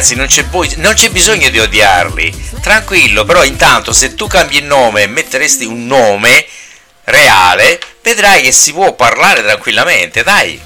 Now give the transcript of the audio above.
ragazzi, non c'è bisogno di odiarli, tranquillo. Però intanto se tu cambi il nome e metteresti un nome reale, vedrai che si può parlare tranquillamente, dai.